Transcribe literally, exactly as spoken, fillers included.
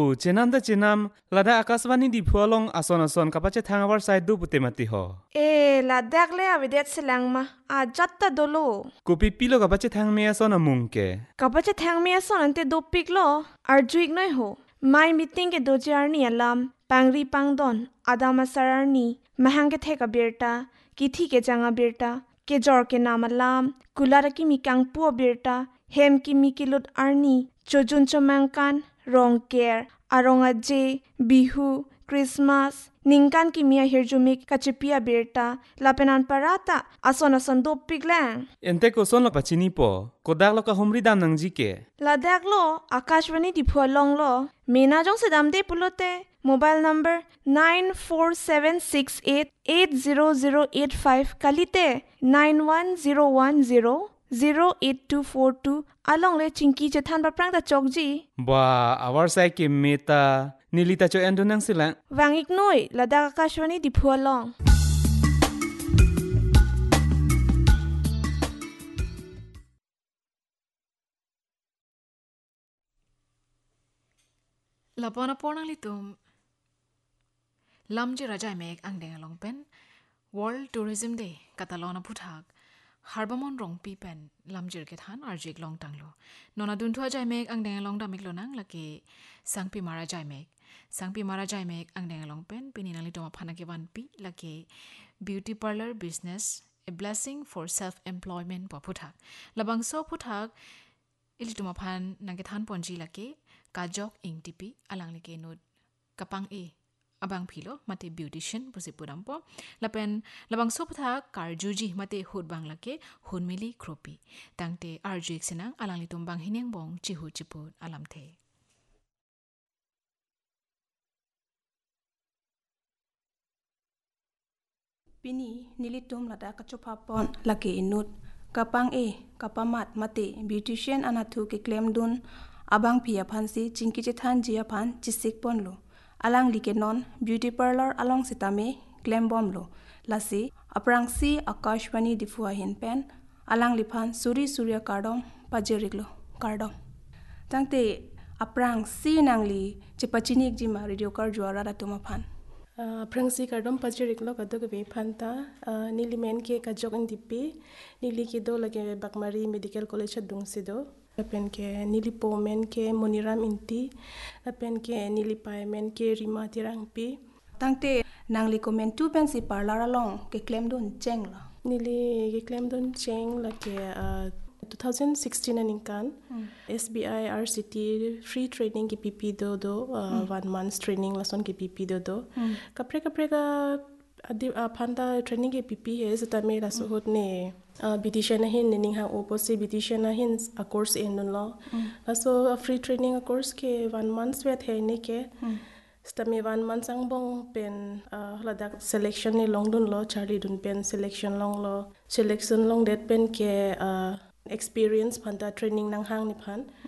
เจนัมตะเจนัมลาดาอากาศวานีดิพัวลงอสอนอสอนกับปะเจทางอวาร์ไซด์ดูปุเตมติหอเอลาดักเลยอวิเดตสลังมาอาจัตตาโดโลกูปิปิโลกับปะเจทางเมียสอนมุงเกกับปะเจทางเมียสอนอันเตดูปิกโลอาร์จุกน้อยโหไม่มีติงเกโดจาร์นีอลามปังรีปังดอนอาดามาสาร์นีมหังเกเทกเบียร์ตากิธีเกจังเบียร์ตาเกจอร์เกนามาลามกุลาระกิมีกังปัวเบียร์ตาเฮมกิมีกิลุดอาร์นีโจจุนจมังกันรองเกร์อารองอเจบิฮูคริสต์มาสนิงกันกิมีฮิร์จูมิกกัจจิปิอาเบียร์ตาลาเปนันปาราตาอสอนอสอนดูปิกแลงเอ็นเตโกซอนลกปะชินีปอก็ดักลกะฮมริดามนังจิเกลาดักโลอากาศวานีดิพัวลงโลมีนาจงสดามเดปุโลเตMobile number nine four seven six eight eight zero zero eight five kalite nine one zero one zero zero eight two four two along le chinki che than ba prang ta chokji ba our sai ke meta nilita cho endo nang sila wangik noi lada akashwani di phualong lapona pornang litum lamje rajai mek angdeng along pen World Tourism Day Catalona puthak Harbamon rong pi pen lamjir ke than arjik long tanglo nona dun thua jai mek angdeng along damik lo nang laki sangpi mara jai mek sangpi mara jai mek angdeng along pen pinina li doma phana ke wan pi laki beauty parlor business a blessing for self employment pa puthak labang so puthak ili doma phan nang ke than ponji laki kajok ing tipi alang leke nod kapang e abang philo mate beautician pusi purampo lapen labang soptha karjuji mate hud banglake hunmili kropi tangte arjik sinang alang litum bang hineng bong chihu chiput alamthe pini nilitum lada kachopa pon lake inut kapang e kapamat mate beautician anathu ke claim dun abang phia phansi chingki che than jia phan chisik ponlo alang likenon beauty parlor along sitame claim bomlo lasi aprangsi akashwani difua hin pen alang liphan suri surya kardom pajeriklo kardom tangte aprangsi nangli chepachinik jima radio kar juara ratuma phan aprangsi kardom pajeriklo kadog be phanta nilimen ke kajok indipi nili ke do lage bakmari medical college dungsido apen ke nili pomen ke moniram inti apen ke nili paymen ke rima tirangpi tangte nangli comment tu pen si parlar along ke claim don chengla nili ke claim don cheng la ke twenty sixteen aninkan hmm. S B I R C T free training ke P P do do uh, hmm. one month training lason ke P P do do hmm. kapre kapre ka adi phanda training ke P P he zata me la so hot ne beautician hin ning ha opposite beautician hin a course in lo so a free training a course ke one month we the ne ke stame one month sang bong pen lada selection ni long dun lo charlie dun pen selection long lo selection long that pen ke experience phanda training nang hang ni phan